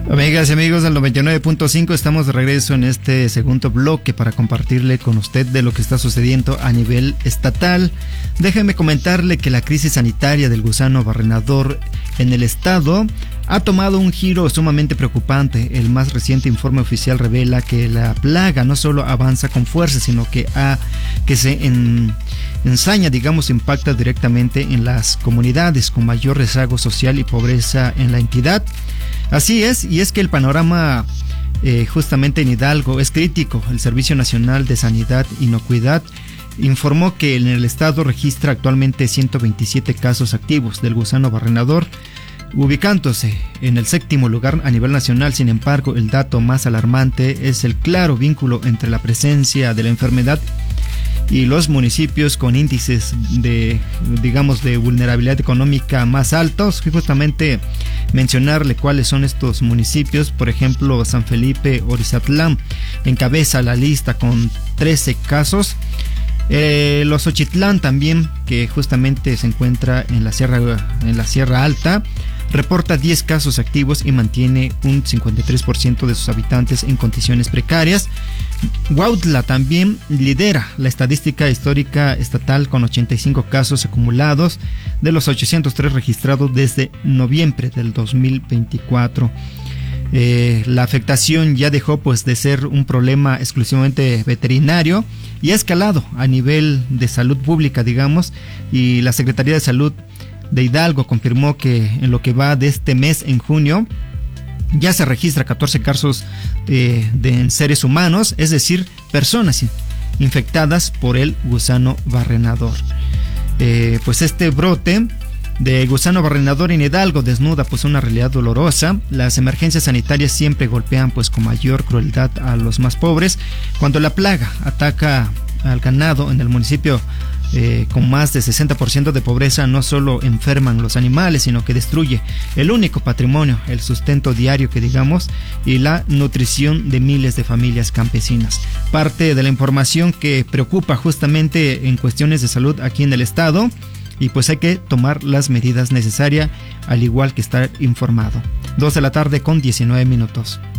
Amigas y amigos del 99.5, estamos de regreso en este segundo bloque para compartirle con usted de lo que está sucediendo a nivel estatal. Déjeme comentarle que la crisis sanitaria del gusano barrenador en el estado ha tomado un giro sumamente preocupante. El más reciente informe oficial revela que la plaga no solo avanza con fuerza, sino que se ensaña, impacta directamente en las comunidades con mayor rezago social y pobreza en la entidad. Así es, y es que el panorama justamente en Hidalgo es crítico. El Servicio Nacional de Sanidad e Inocuidad informó que en el estado registra actualmente 127 casos activos del gusano barrenador, ubicándose en el 7º lugar a nivel nacional. Sin embargo, el dato más alarmante es el claro vínculo entre la presencia de la enfermedad y los municipios con índices de vulnerabilidad económica más altos. Justamente mencionarle cuáles son estos municipios. Por ejemplo, San Felipe Orizatlán encabeza la lista con 13 casos. Los Ochitlán también, que justamente se encuentra en la Sierra Alta, reporta 10 casos activos y mantiene un 53% de sus habitantes en condiciones precarias. Huautla también lidera la estadística histórica estatal con 85 casos acumulados de los 803 registrados desde noviembre del 2024. La afectación ya dejó de ser un problema exclusivamente veterinario y ha escalado a nivel de salud pública, y la Secretaría de Salud de Hidalgo confirmó que en lo que va de este mes, en junio, ya se registra 14 casos de seres humanos, es decir, personas infectadas por el gusano barrenador. Este brote de gusano barrenador en Hidalgo desnuda una realidad dolorosa. Las emergencias sanitarias siempre golpean con mayor crueldad a los más pobres. Cuando la plaga ataca al ganado en el municipio con más de 60% de pobreza, no solo enferman los animales, sino que destruye el único patrimonio, el sustento diario y la nutrición de miles de familias campesinas. Parte de la información que preocupa justamente en cuestiones de salud aquí en el estado, y hay que tomar las medidas necesarias, al igual que estar informado. 2 de la tarde con 19 minutos.